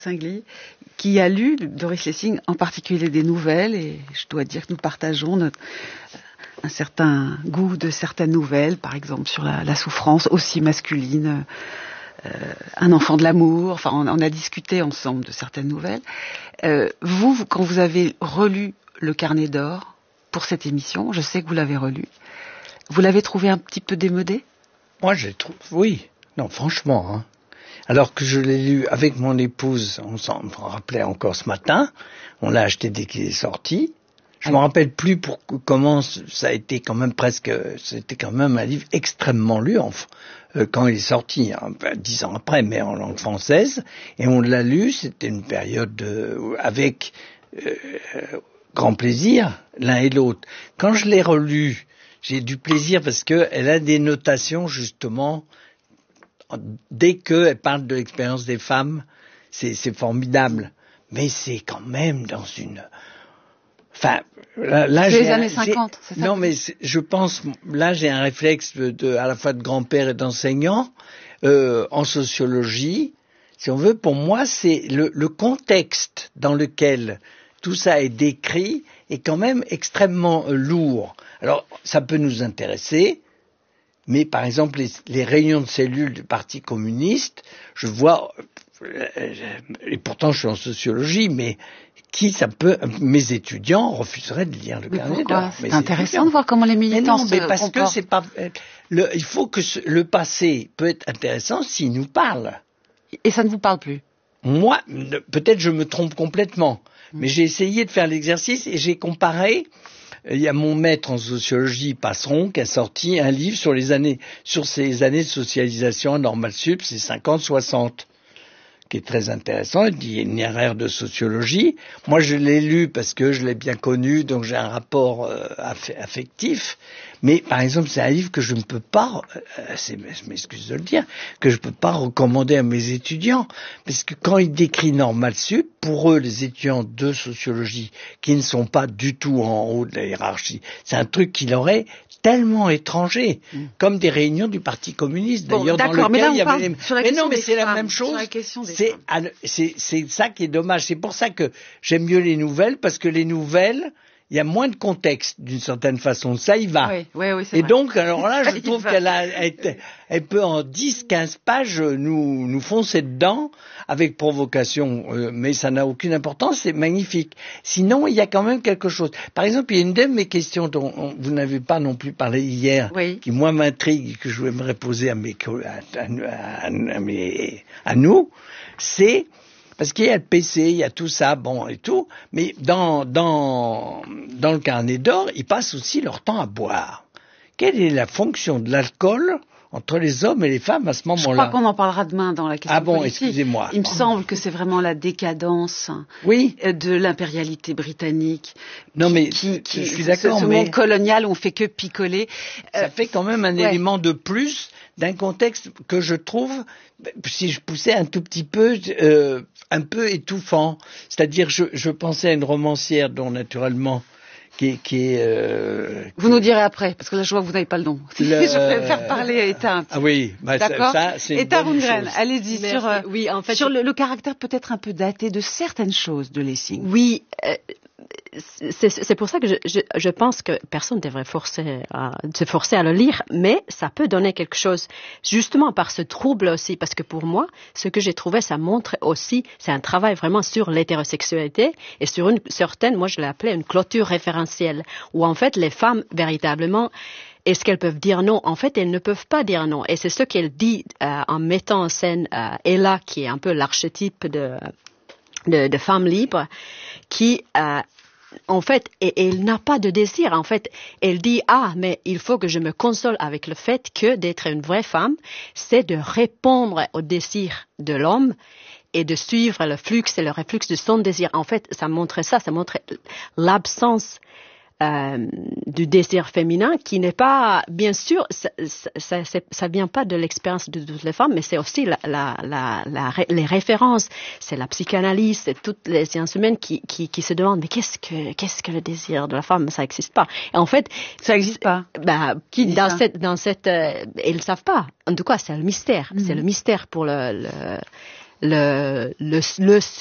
Singly, qui a lu Doris Lessing, en particulier des nouvelles, et je dois dire que nous partageons un certain goût de certaines nouvelles, par exemple sur la souffrance aussi masculine, Un enfant de l'amour, enfin on a discuté ensemble de certaines nouvelles. Vous, quand vous avez relu Le Carnet d'or pour cette émission, je sais que vous l'avez relu, vous l'avez trouvé un petit peu démodé ? Moi, je trouve, oui. Non, franchement, hein. Alors que je l'ai lu avec mon épouse, on s'en rappelait encore ce matin, on l'a acheté dès qu'il est sorti. Je ne me rappelle plus comment ça a été quand même c'était quand même un livre extrêmement lu quand il est sorti, hein, 10 ans après, mais en langue française. Et on l'a lu, c'était une période avec grand plaisir, l'un et l'autre. Quand je l'ai relu, j'ai du plaisir parce qu'elle a des notations justement. Dès qu'elle parle de l'expérience des femmes, c'est formidable. Mais c'est quand même dans une... Enfin, là c'est les années 50, c'est ça? Non, mais je pense... Là, j'ai un réflexe à la fois de grand-père et d'enseignant. En sociologie, si on veut, pour moi, c'est le contexte dans lequel tout ça est décrit est quand même extrêmement lourd. Alors, ça peut nous intéresser... Mais par exemple, les réunions de cellules du Parti communiste, je vois, et pourtant je suis en sociologie, mais mes étudiants refuseraient de lire Le Carnet d'or. C'est intéressant de voir comment les militants se comportent. Parce que c'est pas, il faut que le passé peut être intéressant s'il nous parle. Et ça ne vous parle plus? Moi, peut-être je me trompe complètement, mais j'ai essayé de faire l'exercice et j'ai comparé. Il y a mon maître en sociologie, Passeron, qui a sorti un livre sur ces années de socialisation à Normal Sup, c'est 50-60, qui est très intéressant. Il dit une erreur de sociologie. Moi, je l'ai lu parce que je l'ai bien connu, donc j'ai un rapport affectif. Mais, par exemple, c'est un livre que je ne peux pas, je m'excuse de le dire, que je ne peux pas recommander à mes étudiants. Parce que quand il décrit Normal Sup, pour eux, les étudiants de sociologie, qui ne sont pas du tout en haut de la hiérarchie, c'est un truc qui leur est tellement étranger, comme des réunions du Parti communiste. D'ailleurs, dans lequel il y avait mais non, mais c'est la même chose. C'est ça qui est dommage. C'est pour ça que j'aime mieux les nouvelles, parce que les nouvelles, il y a moins de contexte, d'une certaine façon. Ça y va. Oui, c'est et vrai. Donc, alors là, je trouve elle peut en 10-15 pages nous foncer dedans avec provocation, mais ça n'a aucune importance, c'est magnifique. Sinon, il y a quand même quelque chose. Par exemple, il y a une de mes questions dont vous n'avez pas non plus parlé hier, qui moi m'intrigue et que je voudrais poser à nous, c'est... Parce qu'il y a le PC, il y a tout ça, bon et tout, mais dans le Carnet d'or, ils passent aussi leur temps à boire. Quelle est la fonction de l'alcool entre les hommes et les femmes à ce moment-là? Je crois qu'on en parlera demain dans la question politique. Ah bon, excusez-moi. Il me semble que c'est vraiment la décadence de l'impérialité britannique. Non mais je suis d'accord, ce monde colonial où on fait que picoler. Ça fait quand même un élément de plus d'un contexte que je trouve, si je poussais un tout petit peu, un peu étouffant. C'est-à-dire, je pensais à une romancière dont naturellement, Vous nous direz après, parce que là je vois que vous n'avez pas le nom. Je préfère parler à Etta. Ah oui, d'accord. Ça c'est une Etta bonne Rundgren, chose. allez-y sur le caractère peut-être un peu daté de certaines choses de Lessing. Oui. C'est pour ça que je pense que personne ne devrait se forcer à le lire, mais ça peut donner quelque chose, justement par ce trouble aussi, parce que pour moi, ce que j'ai trouvé, ça montre aussi, c'est un travail vraiment sur l'hétérosexualité et sur une certaine, moi je l'ai appelé une clôture référentielle, où en fait les femmes véritablement, est-ce qu'elles peuvent dire non? En fait, elles ne peuvent pas dire non. Et c'est ce qu'elle dit en mettant en scène Ella, qui est un peu l'archétype de femme libre, qui... en fait, elle n'a pas de désir. En fait, elle dit mais il faut que je me console avec le fait que d'être une vraie femme, c'est de répondre au désir de l'homme et de suivre le flux et le reflux de son désir. En fait, ça montre l'absence du désir féminin qui n'est pas, bien sûr, ça vient pas de l'expérience de toutes les femmes, mais c'est aussi les références, c'est la psychanalyse, c'est toutes les sciences humaines qui se demandent mais qu'est-ce que le désir de la femme? Ça n'existe pas. Et en fait, ça n'existe pas. Qui dit ça? Ils ne savent pas. En tout cas, c'est le mystère. C'est le mystère pour le